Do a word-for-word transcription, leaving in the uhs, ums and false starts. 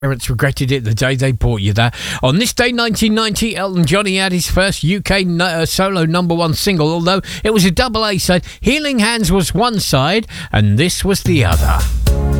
Parents regretted it the day they bought you that. On this day, nineteen ninety, Elton John had his first U K no- uh, solo number one single, although it was a double A side. Healing Hands was one side, and this was the other.